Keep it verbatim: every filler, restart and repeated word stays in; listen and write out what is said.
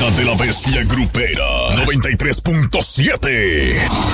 manada de la bestia grupera. noventa y tres punto siete.